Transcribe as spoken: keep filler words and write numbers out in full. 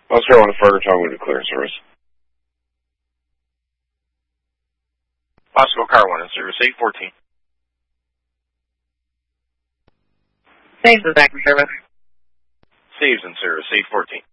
Oscar one, Fargo Tower with clear service. Oscar Car one in service, eight fourteen. Saves is back in service. Saves in service, eight fourteen.